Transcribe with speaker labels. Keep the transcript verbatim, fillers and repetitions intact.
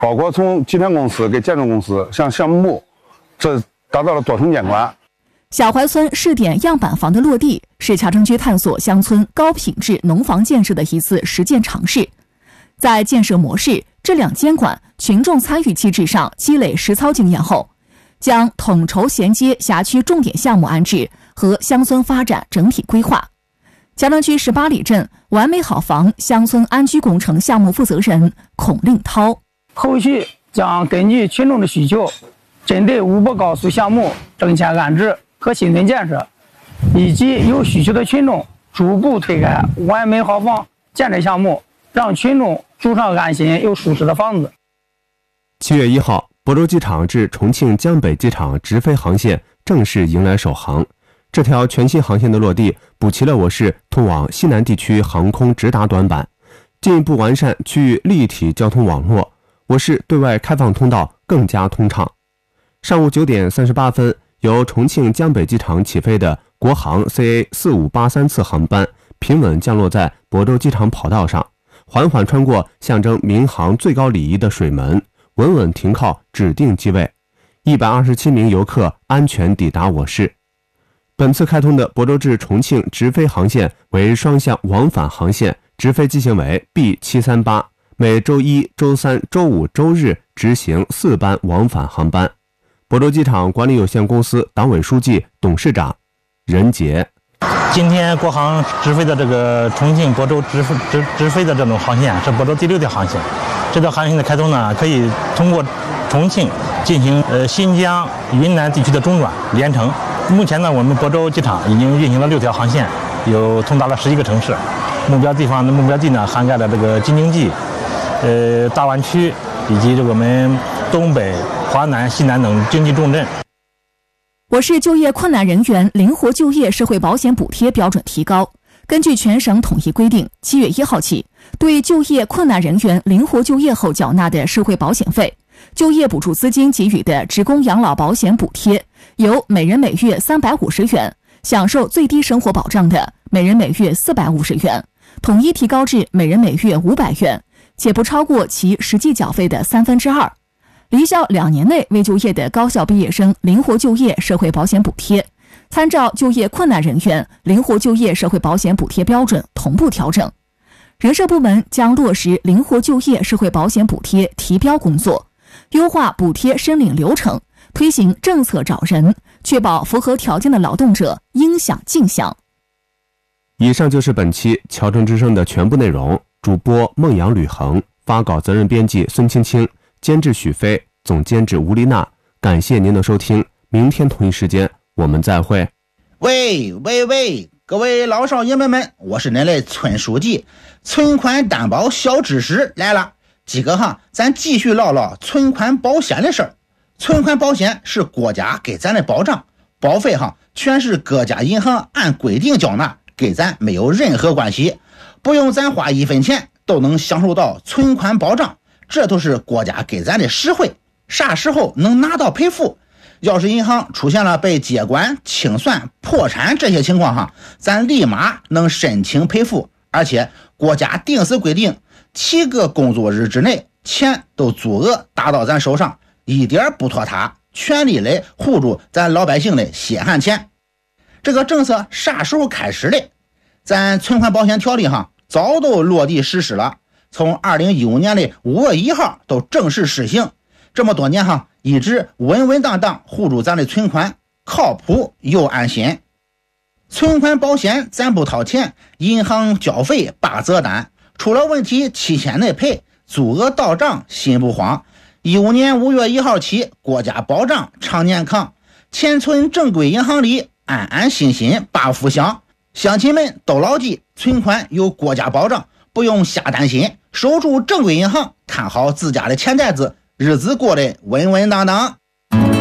Speaker 1: 包括从集团公司给建筑公司向项目，这达到了多重监管。
Speaker 2: 小槐村试点样板房的落地，是桥城区探索乡村高品质农房建设的一次实践尝试。在建设模式、质量监管、群众参与机制上积累实操经验后，将统筹衔接辖区重点项目安置和乡村发展整体规划。桥城区十八里镇完美好房乡村安居工程项目负责人孔令涛，
Speaker 3: 后续将根据群众的需求，针对五步高速项目征迁安置和新村建设，以及有需求的群众逐步推开完美好房建设项目，让群众住上安心又舒适的房子。
Speaker 4: 七月一号，亳州机场至重庆江北机场直飞航线正式迎来首航。这条全新航线的落地，补齐了我市通往西南地区航空直达短板，进一步完善区域立体交通网络，我市对外开放通道更加通畅。上午九点三十八分，由重庆江北机场起飞的国航 C A 四五八三次航班平稳降落在亳州机场跑道上，缓缓穿过象征民航最高礼仪的水门，稳稳停靠指定机位，一百二十七名游客安全抵达我市。本次开通的亳州至重庆直飞航线为双向往返航线，直飞机型为 B 七三八，每周一、周三、周五、周日执行四班往返航班。亳州机场管理有限公司党委书记、董事长任杰。
Speaker 5: 今天国航直飞的这个重庆亳州直直直飞的这种航线是亳州第六条航线。这条航线的开通呢，可以通过重庆进行呃新疆、云南地区的中转连程。目前呢，我们亳州机场已经运行了六条航线，有通达了十一个城市。目标地方的目标地呢，涵盖了这个京津冀、呃大湾区以及这个我们东北、华南、西南等经济重镇。
Speaker 2: 我市就业困难人员灵活就业社会保险补贴标准提高。根据全省统一规定，七月一号起，对就业困难人员灵活就业后缴纳的社会保险费、就业补助资金给予的职工养老保险补贴，由每人每月三百五十元，享受最低生活保障的每人每月四百五十元，统一提高至每人每月五百元，且不超过其实际缴费的三分之二。离校两年内未就业的高校毕业生灵活就业社会保险补贴，参照就业困难人员灵活就业社会保险补贴标准同步调整。人社部门将落实灵活就业社会保险补贴提标工作，优化补贴申领流程，推行政策找人，确保符合条件的劳动者应享尽享。
Speaker 4: 以上就是本期侨城之声的全部内容。主播孟阳吕恒，发稿责任编辑孙青青，监制许飞，总监制吴丽娜。感谢您的收听，明天同一时间我们再会。
Speaker 6: 喂喂喂，各位老少爷们们，我是您的村书记。存款担保小知识来了，几个哈，咱继续唠唠存款保险的事儿。存款保险是国家给咱的保障，保费哈全是各家银行按规定缴纳，给咱没有任何关系，不用咱花一分钱都能享受到存款保障，这都是国家给咱的实惠。啥时候能拿到赔付？要是银行出现了被接管、清算、破产这些情况哈，咱立马能申请赔付，而且国家定时规定七个工作日之内钱都足额打到咱手上，一点不拖沓，全力来护住咱老百姓的血汗钱。这个政策啥时候开始的？咱存款保险条例哈早都落地实施了，从二零一五年的五月一号都正式施行。这么多年哈，一直稳稳当当护住咱的存款，靠谱又安心。存款保险咱不掏钱，银行交费八折单，出了问题七天内赔，足额到账心不慌。一五年五月一号起，国家保障常年康，钱存正规银行里，安安心心把福享。乡亲们都牢记，存款有国家保障，不用瞎担心，守住正规银行，看好自家的钱袋子，日子过得稳稳当当。